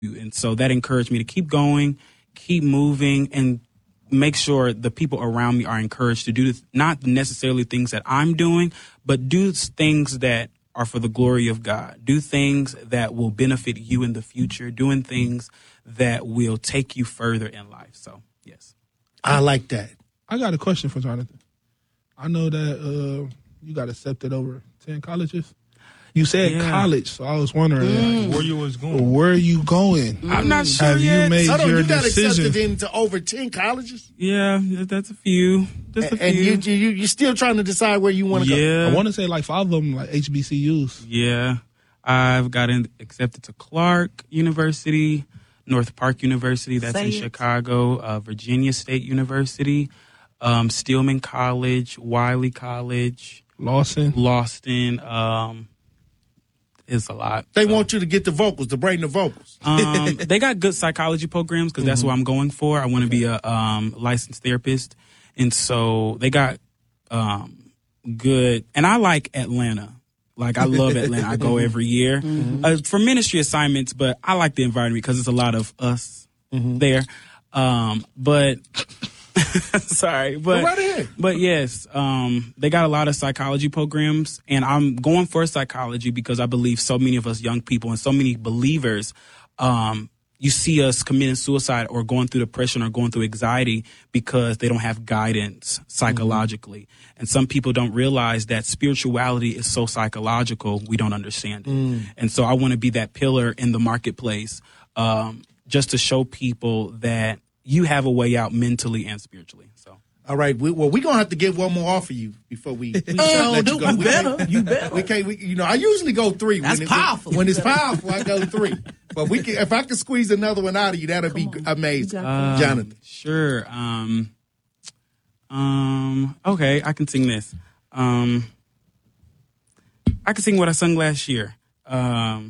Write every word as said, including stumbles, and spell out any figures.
And so that encouraged me to keep going, keep moving, and make sure the people around me are encouraged to do not necessarily things that I'm doing, but do things that are for the glory of God. Do things that will benefit you in the future, doing things that will take you further in life. So, yes. I like that. I got a question for Jonathan. I know that uh, you got accepted over ten colleges. You said yeah. college, so I was wondering mm. like, where you was going. Where are you going? Mm. I'm not sure Have yet. you made Hold on, your you got decision? accepted into over ten colleges? Yeah, that's a few. Just a and few. you, you, you're still trying to decide where you want to yeah. go? I want to say like five of them like H B C Us. Yeah. I've gotten accepted to Clark University, North Park University, that's Say in it. Chicago, uh, Virginia State University, um, Stillman College, Wiley College, Lawson. Lawson, um, it's a lot. They so. want you to get the vocals, to bring the vocals. um, they got good psychology programs because mm-hmm. that's what I'm going for. I want to okay. be a um, licensed therapist. And so they got um, good, and I like Atlanta. Like, I love Atlanta. I go every year mm-hmm. uh, for ministry assignments, but I like the environment because it's a lot of us mm-hmm. there. Um, but, sorry, but, right ahead. but yes, um, they got a lot of psychology programs, and I'm going for psychology because I believe so many of us young people and so many believers, um, you see us committing suicide or going through depression or going through anxiety because they don't have guidance psychologically. Mm-hmm. And some people don't realize that spirituality is so psychological, we don't understand it. Mm. And so I want to be that pillar in the marketplace um, just to show people that you have a way out mentally and spiritually. So. All right. We, well, we're going to have to get one more off of you before we, we oh, let do you go. You we better. You better. We can't, we, you know, I usually go three. That's when powerful. It, when it's powerful, I go three. But we can, if I can squeeze another one out of you, that'd be amazing. Um, Jonathan. Sure. Um, um, okay, I can sing this. Um, I can sing what I sung last year. Um,